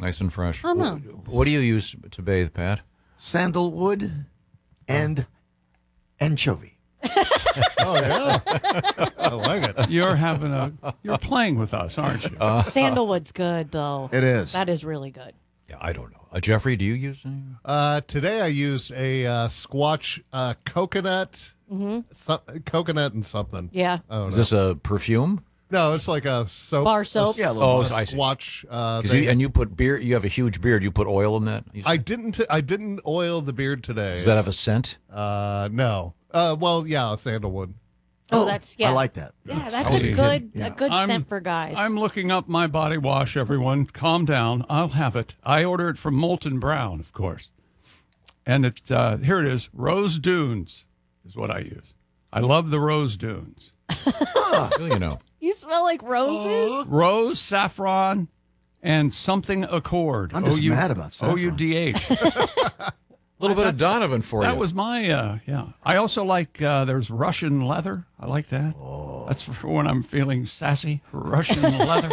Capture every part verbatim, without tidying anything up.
Nice and fresh. Oh, no. What do you use to bathe, Pat? Sandalwood and anchovy. Oh, yeah. I like it. You're having a, you're playing with us, aren't you? Uh, Sandalwood's good, though. It is. That is really good. Yeah, I don't know. Uh, Jeffrey, do you use any? Uh, today I used a uh, Squatch uh, coconut, Mm-hmm. so, coconut and something. Yeah. Oh, Is no. this a perfume? No, it's like a soap. Bar soap? A, Yeah, yeah, a little- oh, Oh, I see. Squatch. Uh, 'Cause thing. you, and you put beard. You have a huge beard. You put oil in that. You I said? didn't. I didn't oil the beard today. Does that have a scent? Uh, no. Uh, well, yeah, sandalwood. Oh, that's yeah. I like that. Yeah, that's Okay. a good Yeah. a good I'm- scent for guys. I'm looking up my body wash, everyone. Calm down. I'll have it. I order it from Molten Brown, of course. And it uh, here it is. Rose Dunes is what I use. I love the Rose Dunes. Well, you know. You smell like roses. Rose, saffron, and something accord. I'm just O U mad about saffron. O U D H. A little bit of Donovan for you. That was my, uh, yeah. I also like, uh, there's Russian leather. I like that. Oh. That's for when I'm feeling sassy. Russian leather.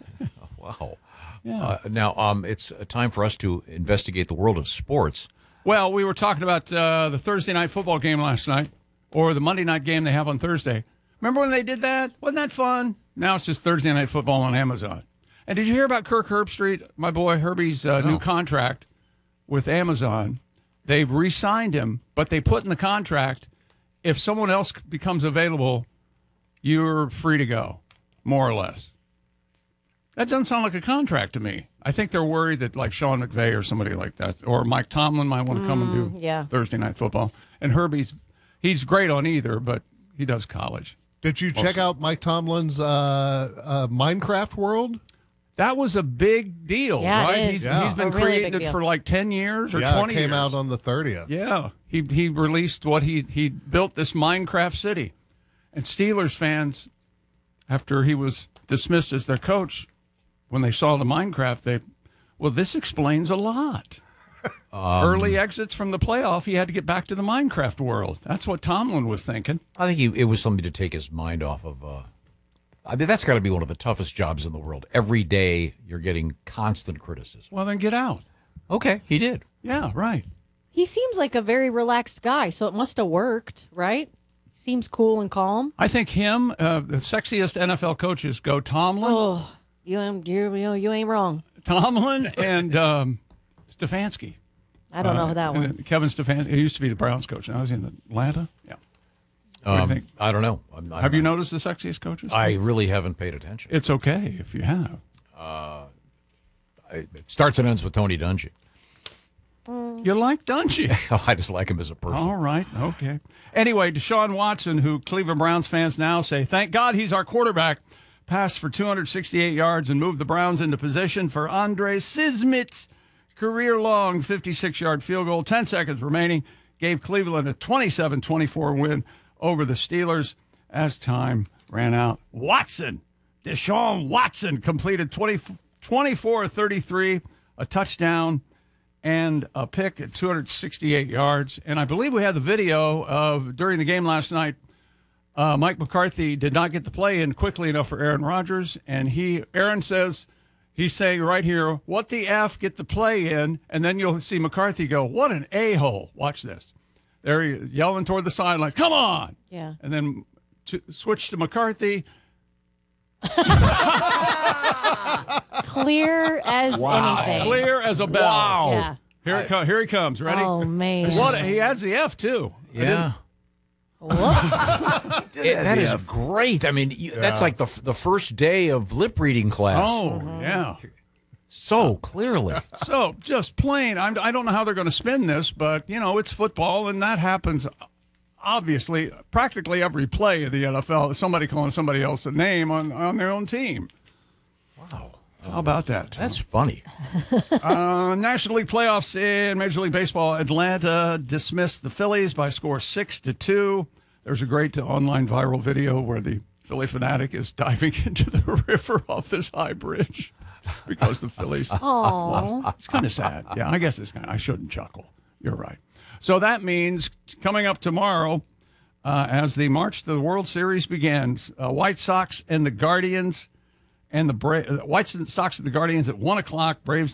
Wow. Yeah. Uh, now, um, it's uh, time for us to investigate the world of sports. Well, we were talking about uh, the Thursday night football game last night, or the Monday night game they have on Thursday. Remember when they did that? Wasn't that fun? Now it's just Thursday night football on Amazon. And did you hear about Kirk Herbstreit, my boy Herbie's uh, No. new contract with Amazon? They've re-signed him, but they put in the contract, if someone else becomes available, you're free to go, more or less. That doesn't sound like a contract to me. I think they're worried that like Sean McVay or somebody like that, or Mike Tomlin might want to come and do yeah. Thursday night football. And Herbie's, he's great on either, but he does college. Did you check out Mike Tomlin's uh, uh, Minecraft world? That was a big deal, Yeah, it right? is. He's, Yeah. he's been A really creating big it deal. for like ten years or yeah, twenty it came years. out on the thirtieth. Yeah, he he released what he he built this Minecraft city, and Steelers fans, after he was dismissed as their coach, when they saw the Minecraft, they, well, this explains a lot. Early exits from the playoff, he had to get back to the Minecraft world. That's what Tomlin was thinking. I think he, it was something to take his mind off of. Uh, I mean, that's got to be one of the toughest jobs in the world. Every day you're getting constant criticism. Well, then get out. Okay, he did. Yeah, right. He seems like a very relaxed guy, so it must have worked, right? Seems cool and calm. I think him, uh, the sexiest N F L coaches go Tomlin, Oh, you ain't you, you, you ain't wrong. Tomlin, and um, Stefanski. I don't know that Uh, one. Kevin Stefanski. He used to be the Browns coach. Now he's in Atlanta. Yeah. What do you Um, think? I don't know. I'm, I'm, Have you noticed the sexiest coaches? I really haven't paid attention. It's okay if you have. It starts and ends with Tony Dungy. You like Dungy? I just like him as a person. All right. Okay. Anyway, Deshaun Watson, who Cleveland Browns fans now say, thank God he's our quarterback, passed for two hundred sixty-eight yards and moved the Browns into position for Andre Sismit's career-long fifty-six-yard field goal. Ten seconds remaining. Gave Cleveland a twenty-seven twenty-four win over the Steelers as time ran out. Watson, Deshaun Watson completed twenty, twenty-four thirty-three, a touchdown, and a pick at two hundred sixty-eight yards. And I believe we had the video of during the game last night. Uh, Mike McCarthy did not get the play in quickly enough for Aaron Rodgers. And he, Aaron says, he's saying right here, what the F, get the play in. And then you'll see McCarthy go, what an a-hole. Watch this. There he is, yelling toward the sideline, come on. Yeah. And then to, switch to McCarthy. Clear as anything. Clear as a bell. Wow. Yeah. Here, it co- here he comes. Ready? Oh, man. What? He adds the F, too. Yeah. Whoop. It- that is great. I mean, you, that's like the the first day of lip reading class. Oh, yeah. So clearly. So just plain, I'm, I don't know how they're going to spin this, but, you know, it's football, and that happens, obviously, practically every play of the N F L is somebody calling somebody else a name on, on their own team. Wow. How about that? That's funny. Uh, National League playoffs in Major League Baseball. Atlanta dismissed the Phillies by score six to two. There's a great online viral video where the Philly fanatic is diving into the river off this high bridge because the Phillies. Aw. It's kind of sad. Yeah, I guess it's kind of, I shouldn't chuckle. You're right. So that means coming up tomorrow, uh, as the March to the World Series begins, uh, White Sox and the Guardians, and the Bra- White Sox and the Guardians at one o'clock. Braves